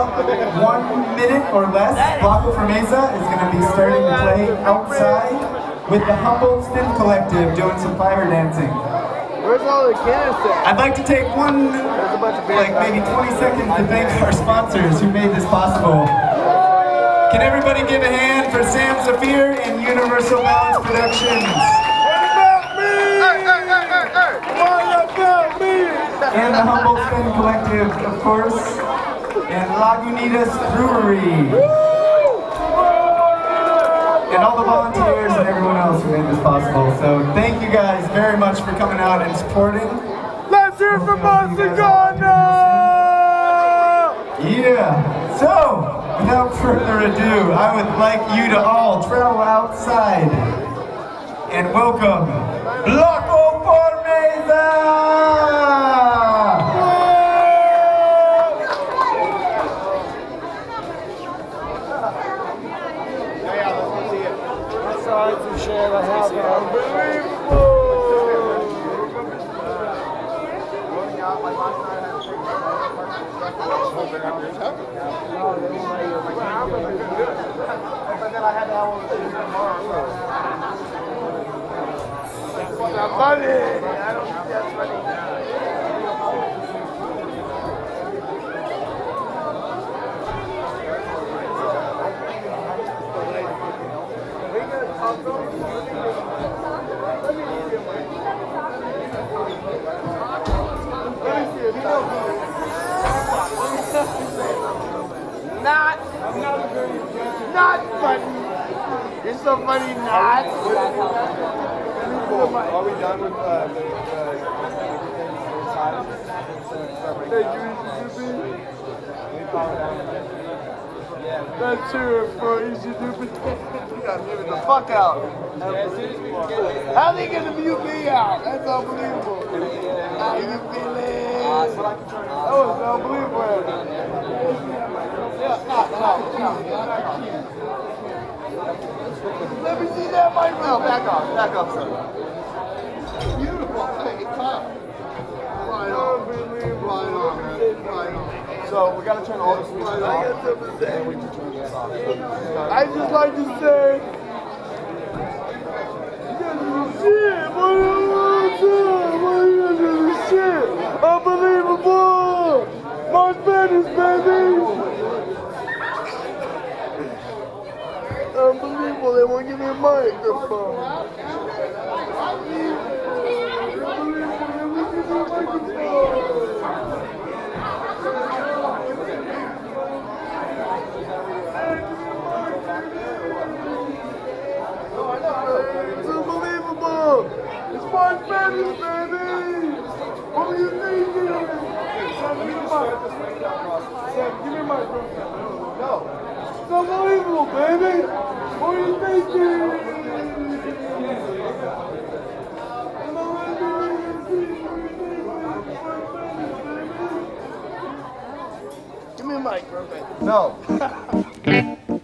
about 1 minute or less, Blanco Fermeza is going to be starting to play outside with the Humboldt Spin Collective doing some fire dancing. Where's all the cannons at? I'd like to take maybe 20 seconds to thank our sponsors who made this possible. Can everybody give a hand for Sam Zafir and Universal Balance Productions? And the Humboldt Spin Collective, of course, and Lagunitas Brewery. And all the volunteers and everyone else who made this possible. So thank you guys very much for coming out and supporting. Let's hear from Monsigana! Yeah. So, without further ado, I would like you to all travel outside and welcome Blanco Fermeza! Sorry to share the house. Not funny. It's so funny, not. Are we done with everything inside? That's true for Easy Stupid. You gotta leave it the fuck out. How they gonna mute me out? That's unbelievable. How you feeling? That was unbelievable. Let me see that mic. No, back off, son. Beautiful. Hey, come. Flying on, man. So we gotta turn all the switches off, and we can turn this off. I just like to say, you guys are the shit, shit. Unbelievable. March Madness, baby. Unbelievable, they won't give me a microphone. It's unbelievable. It's March Madness, baby. What were you thinking? Sam, give me a mic. Sam, give me a mic, bro. No. It's unbelievable, baby. What are you thinking? Give me a mic, bro. No.